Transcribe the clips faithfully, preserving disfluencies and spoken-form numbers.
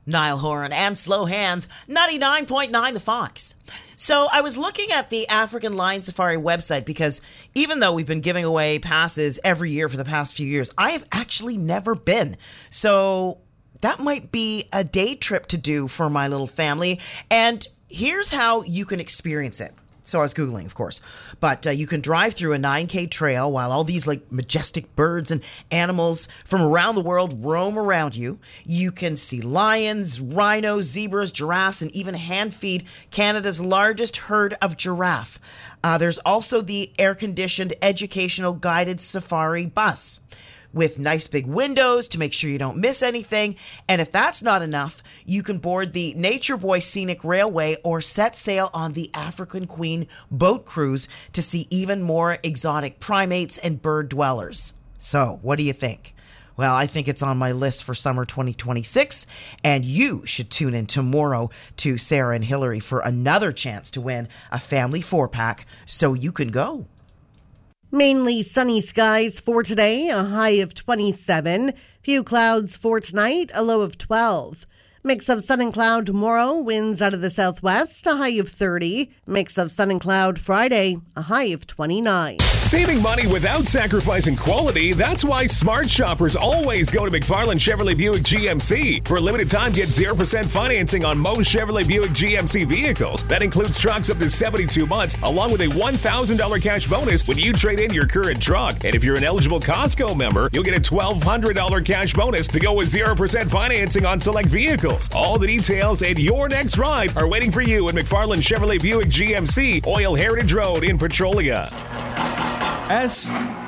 Niall Horan and Slow Hands, ninety-nine point nine The Fox. So I was looking at the African Lion Safari website because even though we've been giving away passes every year for the past few years, I have actually never been. So that might be a day trip to do for my little family. And here's how you can experience it. So I was Googling, of course, but uh, you can drive through a nine K trail while all these like majestic birds and animals from around the world roam around you. You can see lions, rhinos, zebras, giraffes, and even hand feed Canada's largest herd of giraffe. Uh, there's also the air-conditioned educational guided safari bus with nice big windows to make sure you don't miss anything. And if that's not enough, you can board the Nature Boy Scenic Railway or set sail on the African Queen boat cruise to see even more exotic primates and bird dwellers. So, what do you think? Well, I think it's on my list for summer twenty twenty-six, and you should tune in tomorrow to Sarah and Hillary for another chance to win a family four-pack so you can go. Mainly sunny skies for today, a high of twenty-seven. Few clouds for tonight, a low of twelve. Mix of sun and cloud tomorrow, winds out of the southwest, a high of thirty. Mix of sun and cloud Friday, a high of twenty-nine. Saving money without sacrificing quality, that's why smart shoppers always go to McFarland Chevrolet Buick G M C. For a limited time, get zero percent financing on most Chevrolet Buick G M C vehicles. That includes trucks up to seventy-two months, along with a one thousand dollars cash bonus when you trade in your current truck. And if you're an eligible Costco member, you'll get a twelve hundred dollars cash bonus to go with zero percent financing on select vehicles. All the details and your next ride are waiting for you at McFarland Chevrolet Buick G M C, Oil Heritage Road in Petrolia. S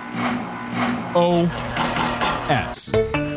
O S.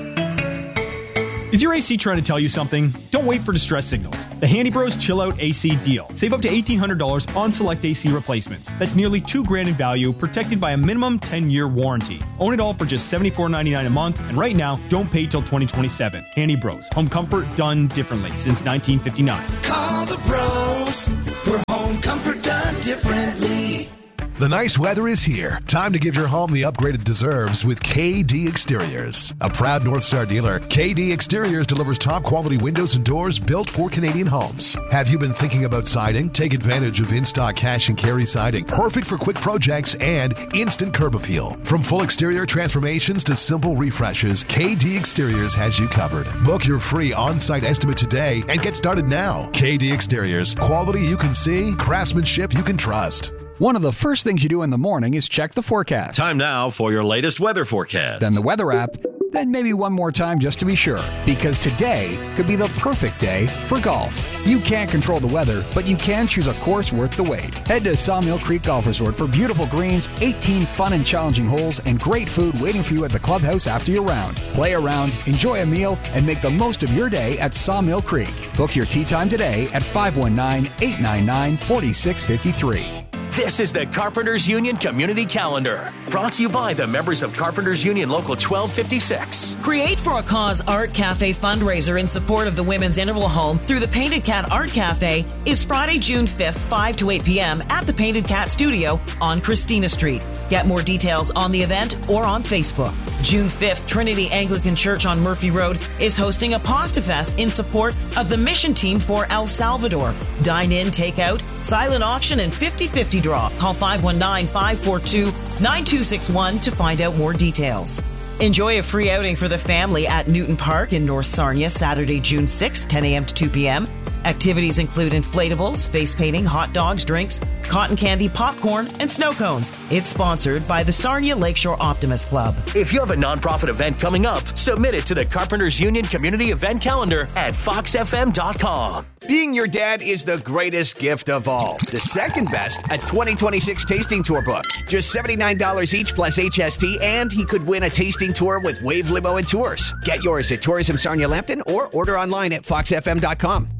Is your A C trying to tell you something? Don't wait for distress signals. The Handy Bros Chill Out A C deal. Save up to eighteen hundred dollars on select A C replacements. That's nearly two grand in value, protected by a minimum ten-year warranty. Own it all for just seventy-four ninety-nine a month, and right now, don't pay till twenty twenty-seven. Handy Bros. Home comfort done differently since nineteen fifty-nine. Call the pros for home comfort done differently. The nice weather is here. Time to give your home the upgrade it deserves with K D Exteriors. A proud North Star dealer, K D Exteriors delivers top quality windows and doors built for Canadian homes. Have you been thinking about siding? Take advantage of in-stock cash and carry siding. Perfect for quick projects and instant curb appeal. From full exterior transformations to simple refreshes, K D Exteriors has you covered. Book your free on-site estimate today and get started now. K D Exteriors. Quality you can see, craftsmanship you can trust. One of the first things you do in the morning is check the forecast. Time now for your latest weather forecast. Then the weather app, then maybe one more time just to be sure. Because today could be the perfect day for golf. You can't control the weather, but you can choose a course worth the wait. Head to Sawmill Creek Golf Resort for beautiful greens, eighteen fun and challenging holes, and great food waiting for you at the clubhouse after your round. Play around, enjoy a meal, and make the most of your day at Sawmill Creek. Book your tee time today at five one nine, eight nine nine, four six five three. This is the Carpenters Union Community Calendar, brought to you by the members of Carpenters Union Local twelve fifty-six. Create for a Cause Art Cafe fundraiser in support of the Women's Interval Home through the Painted Cat Art Cafe is Friday, June fifth, five to eight p.m. at the Painted Cat Studio on Christina Street. Get more details on the event or on Facebook. June fifth, Trinity Anglican Church on Murphy Road is hosting a Pasta Fest in support of the mission team for El Salvador. Dine in, take out, silent auction, and fifty-fifty draw. Call five one nine, five four two, nine two six one to find out more details. Enjoy a free outing for the family at Newton Park in North Sarnia, Saturday, June sixth, ten a.m. to two p.m. Activities include inflatables, face painting, hot dogs, drinks, cotton candy, popcorn, and snow cones. It's sponsored by the Sarnia Lakeshore Optimist Club. If you have a nonprofit event coming up, submit it to the Carpenters Union Community Event Calendar at fox f m dot com. Being your dad is the greatest gift of all. The second best, a twenty twenty-six tasting tour book. Just seventy-nine dollars each plus H S T, and he could win a tasting tour with Wave Limo and Tours. Get yours at Tourism Sarnia Lambton or order online at fox f m dot com.